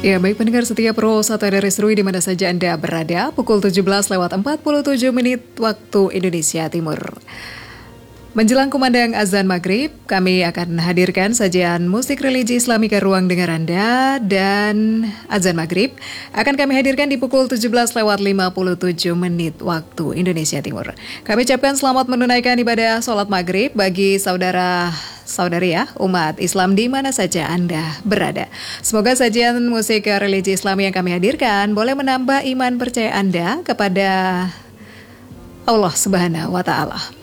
Ya, baik pendengar setia Pro 1 dari Serui di mana saja Anda berada, pukul 17:47 waktu Indonesia Timur. Menjelang kumandang azan maghrib, kami akan hadirkan sajian musik religi Islamika Ruang Dengar Anda, dan azan maghrib akan kami hadirkan di pukul 17:57 waktu Indonesia Timur. Kami ucapkan selamat menunaikan ibadah sholat maghrib bagi saudara-saudari ya, umat Islam di mana saja Anda berada. Semoga sajian musik religi Islam yang kami hadirkan boleh menambah iman percaya Anda kepada Allah Subhanahu wa Ta'ala.